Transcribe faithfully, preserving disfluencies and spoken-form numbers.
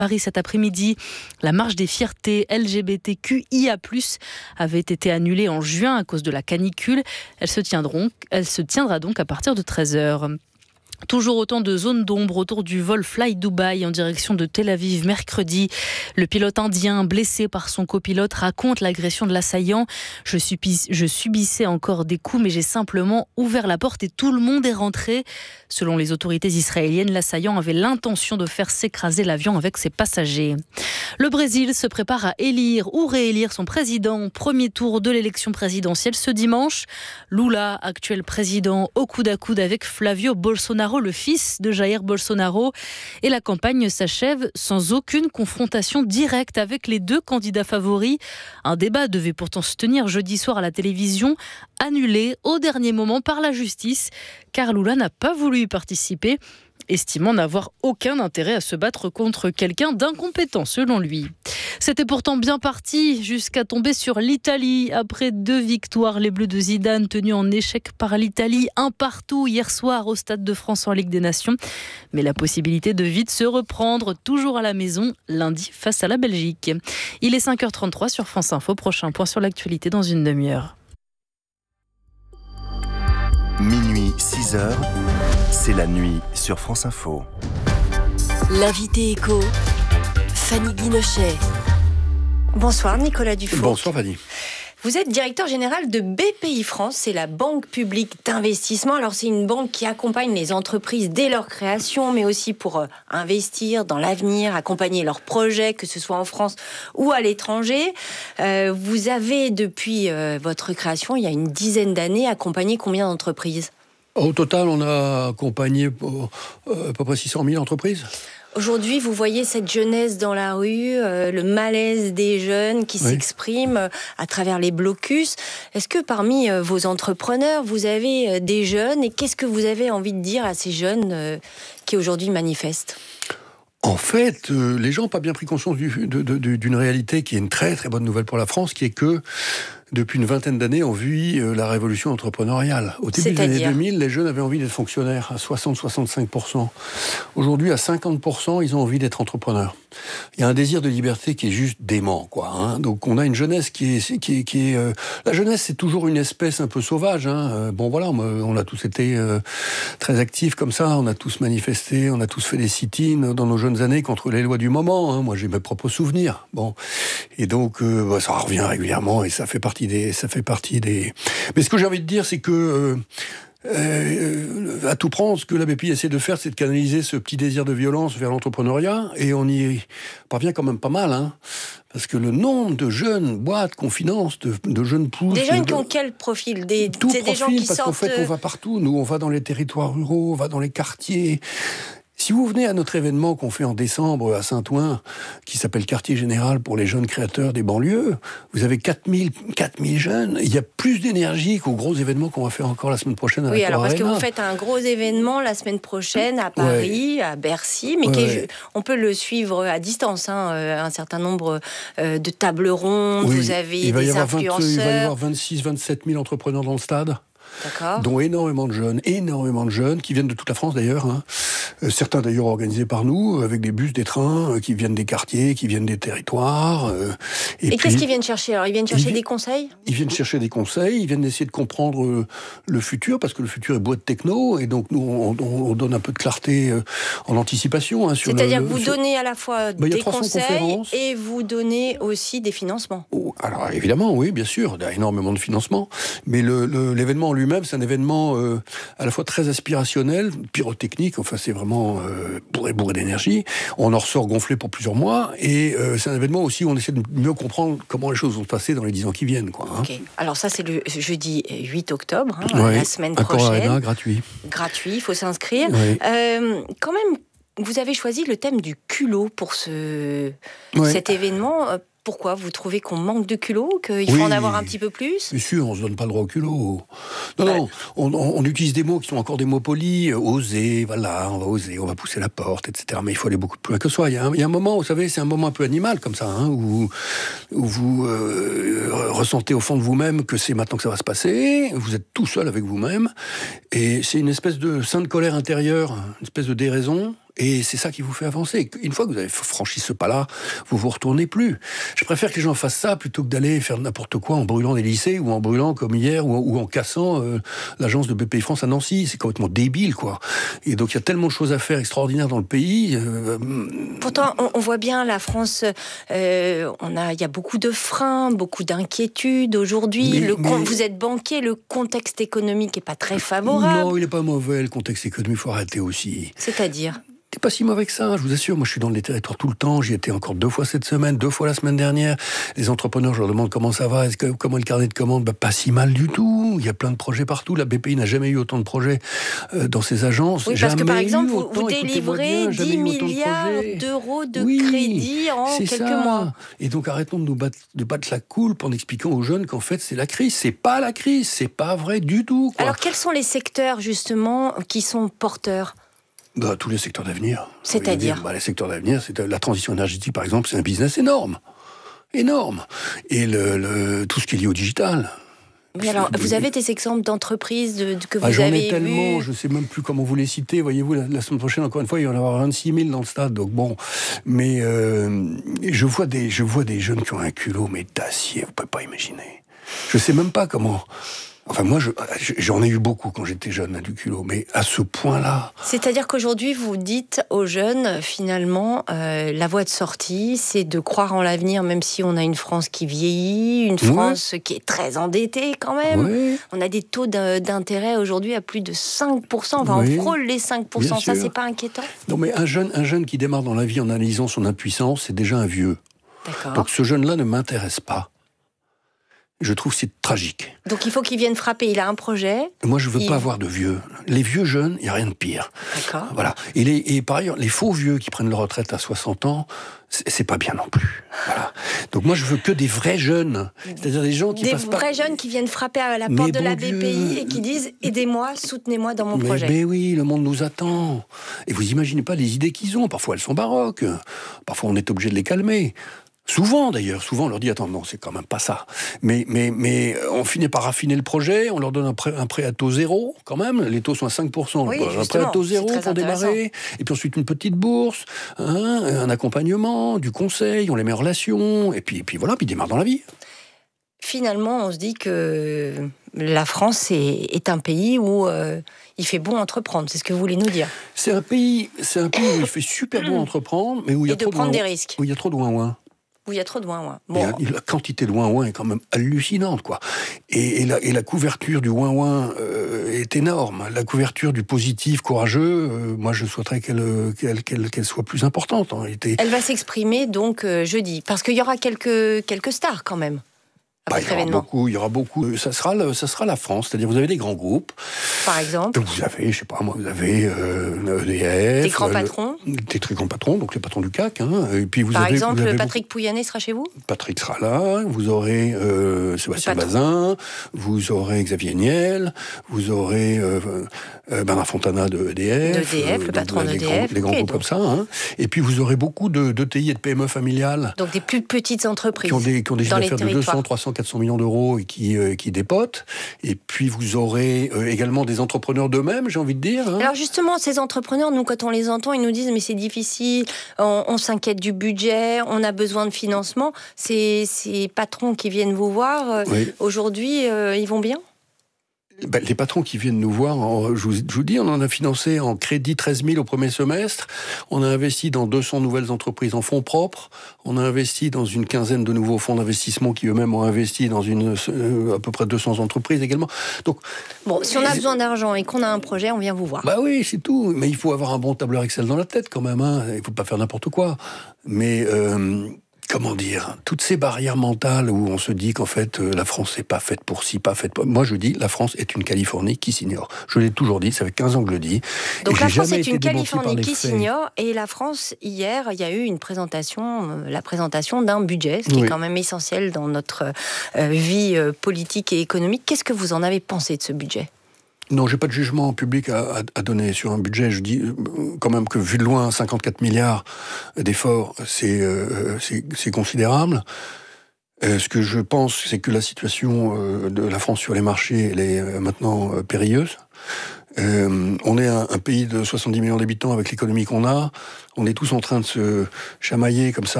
Paris cet après-midi. La marche des fiertés L G B T Q I A plus, avait été annulée en juin à cause de la canicule. Elle se tiendront, elle se tiendra donc à partir de treize heures. Toujours autant de zones d'ombre autour du vol Fly Dubai en direction de Tel Aviv mercredi. Le pilote indien blessé par son copilote raconte l'agression de l'assaillant. Je, subis, je subissais encore des coups, mais j'ai simplement ouvert la porte et tout le monde est rentré. Selon les autorités israéliennes, l'assaillant avait l'intention de faire s'écraser l'avion avec ses passagers. Le Brésil se prépare à élire ou réélire son président au premier tour de l'élection présidentielle ce dimanche. Lula, actuel président, au coude à coude avec Flavio Bolsonaro, le fils de Jair Bolsonaro. Et la campagne s'achève sans aucune confrontation directe avec les deux candidats favoris. Un débat devait pourtant se tenir jeudi soir à la télévision, annulé au dernier moment par la justice, car Lula n'a pas voulu y participer, estimant n'avoir aucun intérêt à se battre contre quelqu'un d'incompétent, selon lui. C'était pourtant bien parti jusqu'à tomber sur l'Italie. Après deux victoires, les Bleus de Zidane tenus en échec par l'Italie, un partout hier soir au Stade de France en Ligue des Nations. Mais la possibilité de vite se reprendre, toujours à la maison, lundi face à la Belgique. Il est cinq heures trente-trois sur France Info. Prochain point sur l'actualité dans une demi-heure. Minuit, six heures, c'est la nuit sur France Info. L'invité écho, Fanny Guinochet. Bonsoir Nicolas Dufourcq. Bonsoir Fanny. Vous êtes directeur général de B P I France, c'est la banque publique d'investissement. Alors c'est une banque qui accompagne les entreprises dès leur création, mais aussi pour euh, investir dans l'avenir, accompagner leurs projets, que ce soit en France ou à l'étranger. Euh, vous avez depuis euh, votre création, il y a une dizaine d'années, accompagné combien d'entreprises ? Au total, on a accompagné euh, à peu près six cent mille entreprises. Aujourd'hui, vous voyez cette jeunesse dans la rue, euh, le malaise des jeunes qui oui. s'expriment euh, à travers les blocus. Est-ce que parmi euh, vos entrepreneurs, vous avez euh, des jeunes, et qu'est-ce que vous avez envie de dire à ces jeunes euh, qui aujourd'hui manifestent ? En fait, euh, les gens n'ont pas bien pris conscience du, de, de, de, d'une réalité qui est une très très bonne nouvelle pour la France, qui est que depuis une vingtaine d'années, on vit euh, la révolution entrepreneuriale. Au début des années deux mille, les jeunes avaient envie d'être fonctionnaires à soixante à soixante-cinq pour cent. Aujourd'hui, à cinquante pour cent, ils ont envie d'être entrepreneurs. Il y a un désir de liberté qui est juste dément, quoi. Hein. Donc, on a une jeunesse qui est, qui est, qui est euh... la jeunesse, c'est toujours une espèce un peu sauvage. Hein. Euh, bon, voilà, on a tous été euh, très actifs comme ça. On a tous manifesté, on a tous fait des sit-ins dans nos jeunes années contre les lois du moment. Hein. Moi, j'ai mes propres souvenirs. Bon, et donc, euh, bah, ça revient régulièrement et ça fait partie des, ça fait partie des. Mais ce que j'ai envie de dire, c'est que euh, Euh, à tout prendre, ce que la B P I essaie de faire, c'est de canaliser ce petit désir de violence vers l'entrepreneuriat, et on y parvient quand même pas mal, hein, parce que le nombre de jeunes boîtes qu'on finance, de, de jeunes pousses... Des jeunes de, qui ont quel profil des, tout c'est profil, des gens qui parce sortent... qu'en fait, on va partout. Nous, on va dans les territoires ruraux, on va dans les quartiers... Si vous venez à notre événement qu'on fait en décembre à Saint-Ouen, qui s'appelle Quartier Général pour les jeunes créateurs des banlieues, vous avez quatre mille jeunes. Il y a plus d'énergie qu'aux gros événements qu'on va faire encore la semaine prochaine à oui, la alors parce Arena. que vous faites un gros événement la semaine prochaine à Paris, ouais. à Bercy, mais ouais. qui est, on peut le suivre à distance, hein, un certain nombre de tables rondes, oui. vous avez il va des y avoir influenceurs. vingt, il va y avoir vingt-six à vingt-sept mille entrepreneurs dans le stade. D'accord. Dont énormément de jeunes, énormément de jeunes, qui viennent de toute la France d'ailleurs, hein. euh, certains d'ailleurs organisés par nous, avec des bus, des trains, euh, qui viennent des quartiers, qui viennent des territoires. Euh, et et puis, qu'est-ce qu'ils viennent chercher alors ? Ils viennent chercher ils, des conseils ? Ils viennent chercher des conseils, ils viennent essayer de comprendre euh, le futur, parce que le futur est boîte techno, et donc nous on, on, on donne un peu de clarté euh, en anticipation. Hein, sur C'est-à-dire le, que vous sur... donnez à la fois bah, des conseils et vous donnez aussi des financements. Oh, alors évidemment, oui, bien sûr, il y a énormément de financements, mais le, le, l'événement lui-même, c'est un événement Euh, à la fois très aspirationnel, pyrotechnique, enfin c'est vraiment euh, bourré, bourré d'énergie. On en ressort gonflé pour plusieurs mois, et euh, c'est un événement aussi où on essaie de mieux comprendre comment les choses vont se passer dans les dix ans qui viennent. Quoi, hein. Okay. Alors ça c'est le jeudi huit octobre, hein, ouais, la semaine un prochaine. Arena, gratuit. Gratuit, il faut s'inscrire. Ouais. Euh, quand même, vous avez choisi le thème du culot pour ce, ouais. cet événement. Pourquoi ? Vous trouvez qu'on manque de culot ? Qu'il faut oui, en avoir un petit peu plus ? Bien sûr, on ne se donne pas le droit au culot. Non, ouais. non, on, on, on utilise des mots qui sont encore des mots polis. Oser, voilà, on va oser, on va pousser la porte, et cetera. Mais il faut aller beaucoup plus loin que soi. Il y a un, il y a un moment, vous savez, c'est un moment un peu animal comme ça, hein, où, où vous euh, ressentez au fond de vous-même que c'est maintenant que ça va se passer. Vous êtes tout seul avec vous-même. Et c'est une espèce de sainte colère intérieure, une espèce de déraison. Et c'est ça qui vous fait avancer. Une fois que vous avez franchi ce pas-là, vous vous retournez plus. Je préfère que les gens fassent ça plutôt que d'aller faire n'importe quoi en brûlant des lycées ou en brûlant comme hier ou, ou en cassant euh, l'agence de B P I France à Nancy. C'est complètement débile, quoi. Et donc il y a tellement de choses à faire extraordinaires dans le pays. Euh... Pourtant, on, on voit bien la France. Euh, on a, il y a beaucoup de freins, beaucoup d'inquiétudes aujourd'hui. Mais, le mais... Vous êtes banquier, le contexte économique est pas très favorable. Non, il est pas mauvais. Le contexte économique, faut arrêter aussi. C'est-à-dire? C'est pas si mauvais que ça, je vous assure. Moi, je suis dans les territoires tout le temps. J'y étais encore deux fois cette semaine, deux fois la semaine dernière. Les entrepreneurs, je leur demande comment ça va, est-ce que, comment est le carnet de commandes. Bah, pas si mal du tout. Il y a plein de projets partout. La B P I n'a jamais eu autant de projets euh, dans ses agences. Oui, jamais parce que par exemple, vous, autant, vous délivrez bien, dix milliards d'euros de oui, crédit en quelques ça. mois. Et donc, arrêtons de nous battre, de battre la coulpe en expliquant aux jeunes qu'en fait, c'est la crise. C'est pas la crise. C'est pas vrai du tout, quoi. Alors, quels sont les secteurs, justement, qui sont porteurs? Bah, tous les secteurs d'avenir. C'est-à-dire bah, Les secteurs d'avenir, c'est la transition énergétique, par exemple, c'est un business énorme. Énorme. Et le, le, tout ce qui est lié au digital. Mais alors, vous avez des exemples d'entreprises de, de, que vous ah, j'en avez ai tellement, vu... je ne sais même plus comment vous les citer. Voyez-vous, la, la semaine prochaine, encore une fois, il va y en avoir vingt-six mille dans le stade. Donc bon, mais euh, je, vois des, je vois des jeunes qui ont un culot, mais d'acier, vous ne pouvez pas imaginer. Je ne sais même pas comment... Enfin, moi, je, j'en ai eu beaucoup quand j'étais jeune, hein, du culot, mais à ce point-là... C'est-à-dire qu'aujourd'hui, vous dites aux jeunes, finalement, euh, la voie de sortie, c'est de croire en l'avenir, même si on a une France qui vieillit, une France ouais. qui est très endettée quand même. Ouais. On a des taux d'intérêt aujourd'hui à plus de cinq pour cent, enfin, oui. on frôle les cinq pour cent. Bien ça, sûr. C'est pas inquiétant? Non, mais un jeune, un jeune qui démarre dans la vie en analysant son impuissance, c'est déjà un vieux. D'accord. Donc ce jeune-là ne m'intéresse pas. Je trouve que c'est tragique. Donc il faut qu'il vienne frapper, il a un projet. Moi, je ne veux il... pas avoir de vieux. Les vieux jeunes, il n'y a rien de pire. D'accord. Voilà. Et, les, et par ailleurs, les faux vieux qui prennent leur retraite à soixante ans, c'est, c'est pas bien non plus. Voilà. Donc moi, je veux que des vrais jeunes. C'est-à-dire des gens qui des passent pas... Des vrais jeunes qui viennent frapper à la porte mais de bon la B P I Dieu. Et qui disent « Aidez-moi, soutenez-moi dans mon mais, projet ». Mais oui, le monde nous attend. Et vous imaginez pas les idées qu'ils ont. Parfois, elles sont baroques. Parfois, on est obligé de les calmer. Souvent, d'ailleurs, souvent on leur dit « Attends, non, c'est quand même pas ça ». Mais, mais, mais on finit par raffiner le projet, on leur donne un prêt, un prêt à taux zéro, quand même. Les taux sont à cinq pour cent. Oui, un prêt à taux zéro pour démarrer. Et puis ensuite une petite bourse, hein, un accompagnement, du conseil, on les met en relation. Et puis, et puis voilà, puis ils démarrent dans la vie. Finalement, on se dit que la France est, est un pays où euh, il fait bon entreprendre. C'est ce que vous voulez nous dire. C'est un pays, c'est un pays où il fait super bon entreprendre, mais où il y a et trop de prendre de des risques. Où il y a trop de ouin-ouin. Où il y a trop de ouin-ouin. Bon. La quantité de ouin-ouin est quand même hallucinante, quoi. Et, et, la, et la couverture du ouin-ouin euh, est énorme. La couverture du positif, courageux, euh, moi je souhaiterais qu'elle, qu'elle, qu'elle, qu'elle soit plus importante en réalité. Elle va s'exprimer donc euh, jeudi, parce qu'il y aura quelques, quelques stars quand même. Bah, il y aura beaucoup, il y aura beaucoup. Ça sera, le, ça sera la France, c'est-à-dire vous avez des grands groupes. Par exemple. Vous avez, je sais pas moi, vous avez euh, E D F. Des grands euh, patrons. Des très grands patrons, donc les patrons du C A C. Hein. Et puis vous Par avez, exemple, vous avez Patrick beaucoup... Pouyanné sera chez vous. Patrick sera là. Vous aurez euh, Sébastien Bazin. Vous aurez Xavier Niel. Vous aurez euh, euh, Bernard Fontana de E D F. De E D F, euh, le patron d'E D F. Des grands groupes comme ça. Hein. Et puis vous aurez beaucoup de d'E T I et de P M E familiales. Donc des plus petites entreprises. Qui ont des, qui ont des chiffres d'affaires de deux cents, trois cents, quatre cents millions d'euros. Et qui, euh, qui dépotent. Et puis vous aurez euh, également des entrepreneurs d'eux-mêmes, j'ai envie de dire. Hein. Alors justement, ces entrepreneurs, nous, quand on les entend, ils nous disent « mais c'est difficile, on, on s'inquiète du budget, on a besoin de financement ». Ces, ces patrons qui viennent vous voir, euh, oui. aujourd'hui, euh, ils vont bien ? Ben, les patrons qui viennent nous voir, en, je, vous, je vous dis, on en a financé en crédit treize mille au premier semestre, on a investi dans deux cents nouvelles entreprises en fonds propres, on a investi dans une quinzaine de nouveaux fonds d'investissement qui eux-mêmes ont investi dans une, euh, à peu près deux cents entreprises également. Donc, bon, si on a besoin d'argent et qu'on a un projet, on vient vous voir. Bah oui, c'est tout, mais il faut avoir un bon tableur Excel dans la tête quand même, hein. Il ne faut pas faire n'importe quoi. Mais... Euh, Comment dire, toutes ces barrières mentales où on se dit qu'en fait euh, la France n'est pas faite pour ci, pas faite pour... Moi je dis, la France est une Californie qui s'ignore. Je l'ai toujours dit, ça fait quinze ans que je le dis. Donc et la France est une Californie qui faits. s'ignore, et la France, hier, il y a eu une présentation, euh, la présentation d'un budget, ce qui oui. est quand même essentiel dans notre euh, vie euh, politique et économique. Qu'est-ce que vous en avez pensé de ce budget ? Non, j'ai pas de jugement public à, à, à donner sur un budget. Je dis quand même que vu de loin, cinquante-quatre milliards d'efforts, c'est, euh, c'est, c'est considérable. Euh, ce que je pense, c'est que la situation euh, de la France sur les marchés, elle est euh, maintenant euh, périlleuse. Euh, on est un, un pays de soixante-dix millions d'habitants avec l'économie qu'on a. On est tous en train de se chamailler comme ça